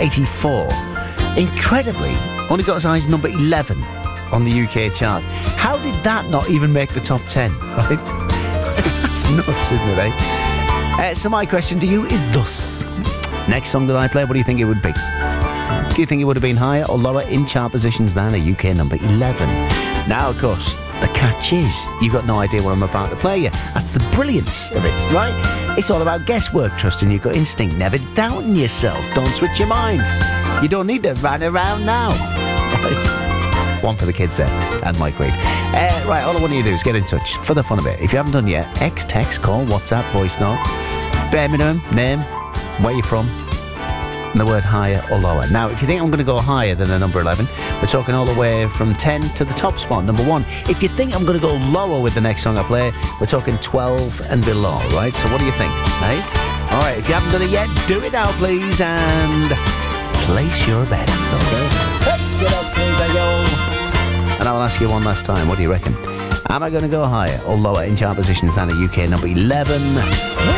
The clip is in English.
1984. Incredibly, only got as high as number 11 on the UK chart. How did that not even make the top 10, right? That's nuts, isn't it, eh? So my question to you is thus. Next song that I play, what do you think it would be? Do you think it would have been higher or lower in chart positions than a UK number 11? Now, of course, the catch is you've got no idea what I'm about to play you. That's the brilliance of it, right? It's all about guesswork, trusting your gut instinct, never doubting yourself. Don't switch your mind. You don't need to run around now. Right? One for the kids there, and Mike Reid. Right, all I want you to do is get in touch for the fun of it. If you haven't done yet, text, call, WhatsApp, voice note, bare minimum, name, where you're from, and the word higher or lower. Now, if you think I'm going to go higher than a number 11, we're talking all the way from 10 to the top spot, number 1. If you think I'm going to go lower with the next song I play, we're talking 12 and below, right? So what do you think, eh? All right, if you haven't done it yet, do it now, please, and place your bets, okay? Get up, please, and I will ask you one last time, what do you reckon? Am I going to go higher or lower in chart positions than a UK number 11?